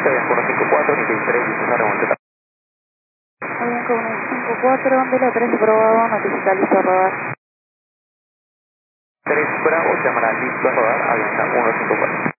reporte, Avianca 154, Nikkei 3, listo, remonte. Avianca 154, Vela 3 aprobado, notifica listo a rodar. 3 Bravo, llamará listo a rodar, Avianca 154.